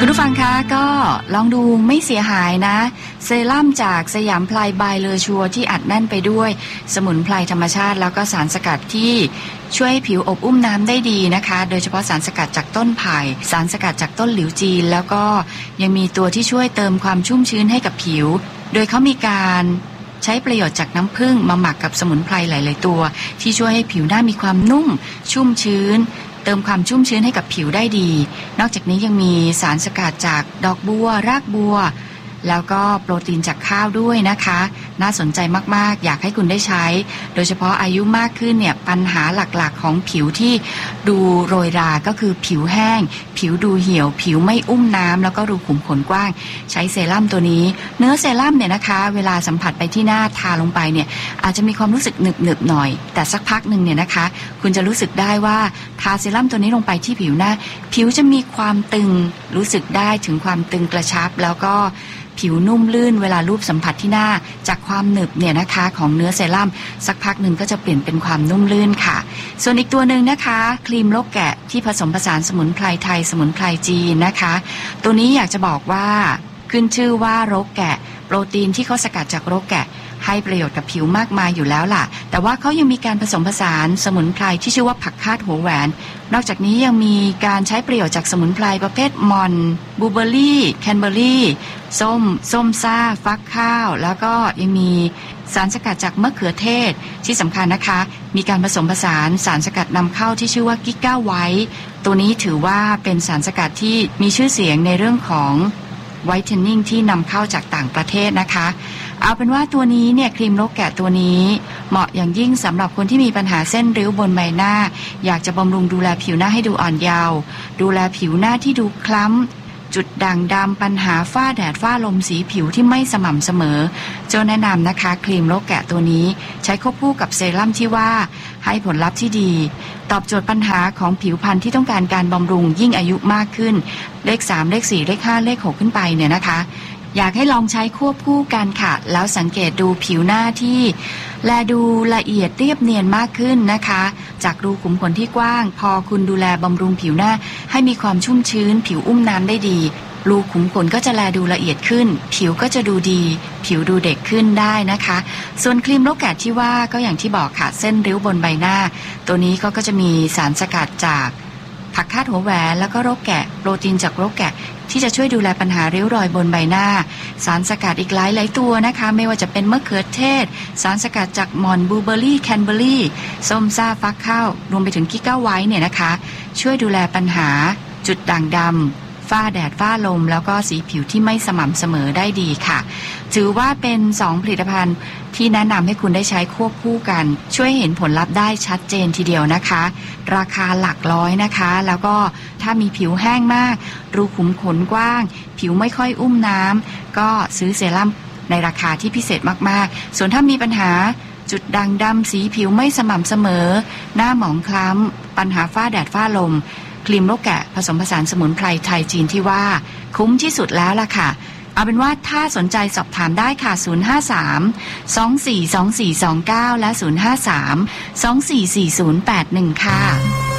คุณผู้ฟังคะก็ลองดูไม่เสียหายนะเซรั่มจากสยามไพรบายเลอชัวที่อัดแน่นไปด้วยสมุนไพรธรรมชาติแล้วก็สารสกัดที่ช่วยให้ผิวอบอุ้มน้ำได้ดีนะคะโดยเฉพาะสารสกัดจากต้นไผ่สารสกัดจากต้นหลิวจีนแล้วก็ยังมีตัวที่ช่วยเติมความชุ่มชื้นให้กับผิวโดยเขามีการใช้ประโยชน์จากน้ำผึ้งมาหมักกับสมุนไพรหลายๆตัวที่ช่วยให้ผิวหน้ามีความนุ่มชุ่มชื้นเติมความชุ่มชื้นให้กับผิวได้ดีนอกจากนี้ยังมีสารสกัดจากดอกบัวรากบัวแล้วก็โปรตีนจากข้าวด้วยนะคะน่าสนใจมากๆอยากให้คุณได้ใช้โดยเฉพาะอายุมากขึ้นเนี่ยปัญหาหลักๆของผิวที่ดูโรยราก็คือผิวแห้งผิวดูเหี่ยวผิวไม่อุ้มน้ำแล้วก็รูขุมขนกว้างใช้เซรั่มตัวนี้เนื้อเซรั่มเนี่ยนะคะเวลาสัมผัสไปที่หน้าทาลงไปเนี่ยอาจจะมีความรู้สึกหนึบๆหน่อยแต่สักพักนึงเนี่ยนะคะคุณจะรู้สึกได้ว่าทาเซรั่มตัวนี้ลงไปที่ผิวหน้าผิวจะมีความตึงรู้สึกได้ถึงความตึงกระชับแล้วก็ผิวนุ่มลื่นเวลาลูบสัมผัสที่หน้าจากความหนึบเนี่ยนะคะของเนื้อเซรั่มสักพักหนึ่งก็จะเปลี่ยนเป็นความนุ่มลื่นค่ะส่วนอีกตัวหนึ่งนะคะครีมโรคแกะที่ผสมผสานสมุนไพรไทยสมุนไพรจีนนะคะตัวนี้อยากจะบอกว่าขึ้นชื่อว่าโรคแกะโปรตีนที่เขาสกัดจากโรคแกะให้ประโยชน์กับผิวมากมายอยู่แล้วล่ะแต่ว่าเขายังมีการผสมผสานสมุนไพรที่ชื่อว่าผักคาดหัวแหวนนอกจากนี้ยังมีการใช้ประโยชน์จากสมุนไพรประเภทมอนบลูเบอร์รี่แคนเบอร์รี่ส้มซ่าฟักข้าวแล้วก็ยังมีสารสกัดจากมะเขือเทศที่สำคัญนะคะมีการผสมผสานสารสกัดนำเข้าที่ชื่อว่ากิก้าไวท์ตัวนี้ถือว่าเป็นสารสกัดที่มีชื่อเสียงในเรื่องของไวท์เทนนิ่งที่นำเข้าจากต่างประเทศนะคะเอาเป็นว่าตัวนี้เนี่ยครีมโรคแกะตัวนี้เหมาะอย่างยิ่งสำหรับคนที่มีปัญหาเส้นริ้วบนใบหน้าอยากจะบำรุงดูแลผิวหน้าให้ดูอ่อนเยาว์ดูแลผิวหน้าที่ดูคล้ำจุดด่างดำปัญหาฝ้าแดดฝ้าลมสีผิวที่ไม่สม่ำเสมอเจ้าแนะนำนะคะครีมโรคแกะตัวนี้ใช้ควบคู่กับเซรั่มที่ว่าให้ผลลัพธ์ที่ดีตอบโจทย์ปัญหาของผิวพรรณที่ต้องการการบำรุงยิ่งอายุมากขึ้นเลข3เลข4เลข5เลข6ขึ้นไปเนี่ยนะคะอยากให้ลองใช้ควบคู่กันค่ะแล้วสังเกตดูผิวหน้าที่แลดูละเอียดเรียบเนียนมากขึ้นนะคะจากรูขุมขนที่กว้างพอคุณดูแลบำรุงผิวหน้าให้มีความชุ่มชื้นผิวอุ้มน้ำได้ดีรูขุมขนก็จะแลดูละเอียดขึ้นผิวก็จะดูดีผิวดูเด็กขึ้นได้นะคะส่วนครีมโรคแกะที่ว่าก็อย่างที่บอกค่ะเส้นริ้วบนใบหน้าตัวนี้ก็จะมีสารสกัดจากผักคาดหัวแหวนแล้วก็โรคแกะโปรตีนจากโรคแกะที่จะช่วยดูแลปัญหาริ้วรอยบนใบหน้าสารสกัดอีกหลายตัวนะคะไม่ว่าจะเป็นมะเขือเทศสารสกัดจากมอนบลูเบอร์รี่แคนเบอร์รี่ส้มซ่าฟักข้าวรวมไปถึงกิก้าไวท์เนี่ยนะคะช่วยดูแลปัญหาจุดด่างดำฝ้าแดดฝ้าลมแล้วก็สีผิวที่ไม่สม่ำเสมอได้ดีค่ะถือว่าเป็น2ผลิตภัณฑ์ที่แนะนำให้คุณได้ใช้ควบคู่กันช่วยเห็นผลลัพธ์ได้ชัดเจนทีเดียวนะคะราคาหลักร้อยนะคะแล้วก็ถ้ามีผิวแห้งมากรูขุมขนกว้างผิวไม่ค่อยอุ้มน้ำก็ซื้อเซรั่มในราคาที่พิเศษมากๆส่วนถ้ามีปัญหาจุดด่างดำสีผิวไม่สม่ำเสมอหน้าหมองคล้ำปัญหาฝ้าแดดฝ้าลมครีมโรคแกะผสมผสานสมุนไพรไทยจีนที่ว่าคุ้มที่สุดแล้วล่ะค่ะเอาเป็นว่าถ้าสนใจสอบถามได้ค่ะ053 242429และ053 244081ค่ะ